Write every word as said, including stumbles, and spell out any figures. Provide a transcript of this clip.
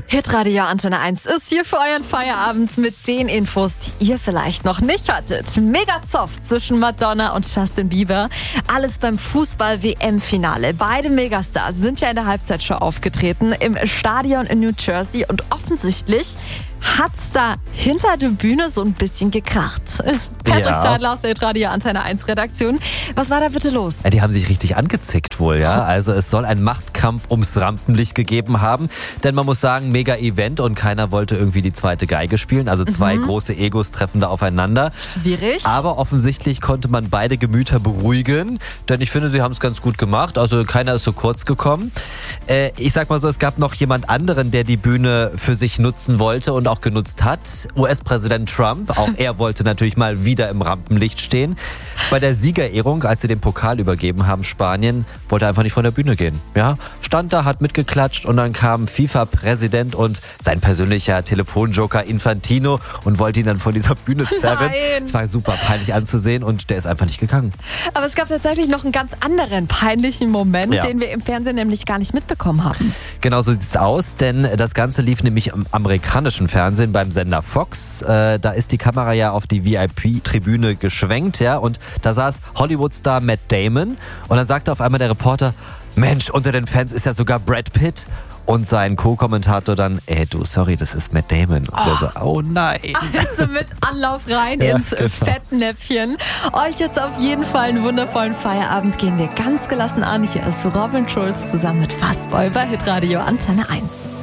Hitradio Antenne eins ist hier für euren Feierabend mit den Infos, die ihr vielleicht noch nicht hattet. Mega Zoff zwischen Madonna und Justin Bieber. Alles beim Fußball-W M-Finale. Beide Megastars sind ja in der Halbzeitshow aufgetreten im Stadion in New Jersey und offensichtlich hat's da hinter der Bühne so ein bisschen gekracht. Patrick Ja. Sadler aus der Hitradio Antenne eins Redaktion. Was war da bitte los? Ja, die haben sich richtig angezickt wohl, ja. Also es soll einen Machtkampf ums Rampenlicht gegeben haben. Denn man muss sagen, mega Event und keiner wollte irgendwie die zweite Geige spielen. Also zwei Mhm. große Egos treffen da aufeinander. Schwierig. Aber offensichtlich konnte man beide Gemüter beruhigen. Denn ich finde, sie haben es ganz gut gemacht. Also keiner ist so kurz gekommen. Äh, ich sag mal so, es gab noch jemand anderen, der die Bühne für sich nutzen wollte und auch genutzt hat. U S-Präsident Trump. Auch er wollte natürlich mal wieder im Rampenlicht stehen. Bei der Siegerehrung, als sie den Pokal übergeben haben, Spanien, wollte er einfach nicht von der Bühne gehen. Ja, stand da, hat mitgeklatscht und dann kam FIFA-Präsident und sein persönlicher Telefonjoker Infantino und wollte ihn dann von dieser Bühne zerren. Nein. Es war super peinlich anzusehen und der ist einfach nicht gegangen. Aber es gab tatsächlich noch einen ganz anderen peinlichen Moment, Ja. den wir im Fernsehen nämlich gar nicht mitbekommen haben. Genau so sieht's aus, denn das Ganze lief nämlich im amerikanischen Fernsehen beim Sender Fox. Äh, da ist die Kamera ja auf die V I P-Tribüne geschwenkt, ja, und da saß Hollywood-Star Matt Damon und dann sagte auf einmal der Reporter, Mensch, unter den Fans ist ja sogar Brad Pitt. Und sein Co-Kommentator dann, ey du, sorry, das ist Matt Damon. Und der so, oh nein. Also mit Anlauf rein Ja, ins genau. Fettnäpfchen. Euch jetzt auf jeden Fall einen wundervollen Feierabend. Gehen wir ganz gelassen an. Hier ist Robin Schulz zusammen mit Fastboy bei Hitradio Antenne eins.